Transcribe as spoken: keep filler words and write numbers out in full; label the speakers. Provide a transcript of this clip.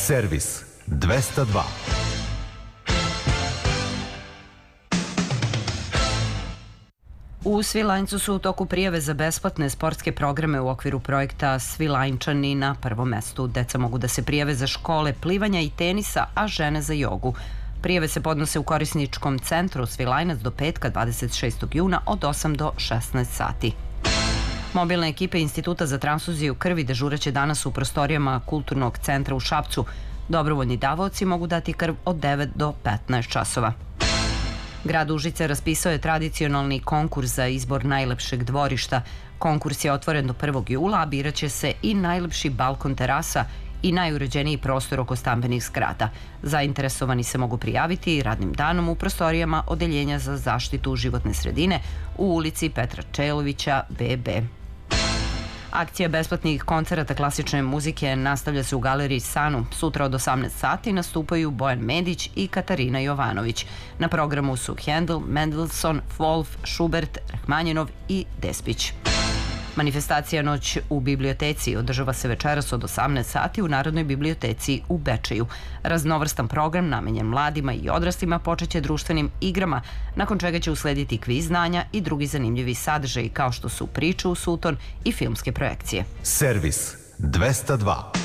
Speaker 1: Servis dvesta dva.
Speaker 2: U Svilajncu su u toku prijave za besplatne sportske programe u okviru projekta Svilajnčani na prvom mestu. Deca mogu da se prijave za škole plivanja i tenisa, a žene za jogu. Prijave se podnose u korisničkom centru Svilajnac do petka dvadeset šestog juna od osam do šesnaest sati. Mobilne ekipe Instituta za transfuziju krvi dežuraće danas u prostorijama Kulturnog centra u Šapcu. Dobrovoljni davaoci mogu dati krv od devet do petnaest časova. Grad Užice raspisao je tradicionalni konkurs za izbor najlepšeg dvorišta. Konkurs je otvoren do prvog jula, a biraće se i najlepši balkon terasa i najuređeniji prostor oko stambenih zgrada. Zainteresovani se mogu prijaviti radnim danom u prostorijama Odeljenja za zaštitu životne sredine u ulici Petra Čelovića be be. Akcija besplatnih koncerata klasične muzike nastavlja se u galeriji Sanu. Sutra od osamnaest sati nastupaju Bojan Medić i Katarina Jovanović. Na programu su Handel, Mendelssohn, Wolf, Schubert, Rahmanjinov i Despić. Manifestacija Noć u biblioteci održava se večeras od osamnaest sati u Narodnoj biblioteci u Bečeju. Raznovrstan program namenjen mladima i odraslima počeće društvenim igrama, nakon čega će uslediti kviz znanja i drugi zanimljivi sadržaji kao što su priče u suton i filmske projekcije.
Speaker 1: Servis dvesta dva.